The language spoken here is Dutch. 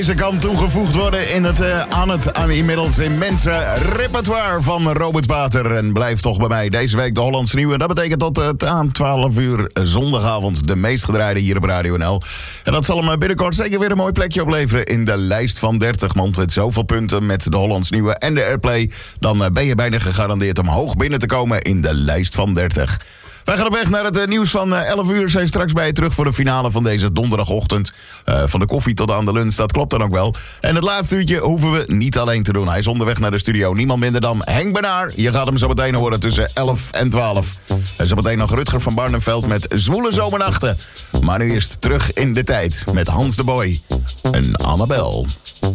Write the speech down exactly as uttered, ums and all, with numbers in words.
Deze kan toegevoegd worden in het, uh, aan het aan inmiddels immense repertoire van Robert Bater. En blijf toch bij mij deze week de Hollandse Nieuwe. En dat betekent tot uh, aan twaalf uur zondagavond de meest gedraaide hier op Radio N L. En dat zal hem binnenkort zeker weer een mooi plekje opleveren in de lijst van dertig. Want met zoveel punten met de Hollandse Nieuwe en de Airplay, dan uh, ben je bijna gegarandeerd om hoog binnen te komen in de lijst van dertig. Wij gaan op weg naar het uh, nieuws van uh, elf uur. Zijn straks bij je terug voor de finale van deze donderdagochtend. Uh, van de koffie tot aan de lunch, dat klopt dan ook wel. En het laatste uurtje hoeven we niet alleen te doen. Hij is onderweg naar de studio. Niemand minder dan Henk Benaar. Je gaat hem zo meteen horen tussen elf en twaalf. En zo meteen nog Rutger van Barneveld met Zwoele Zomernachten. Maar nu eerst terug in de tijd met Hans de Boy en Annabel.